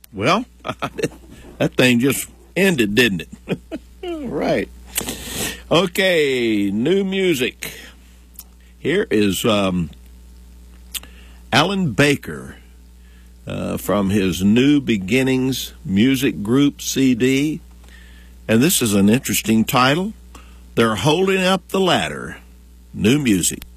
Well, that thing just ended, didn't it? Right. Okay, new music. Here is Alan Baker from his New Beginnings Music Group CD. And this is an interesting title. They're Holding Up the Ladder. New music.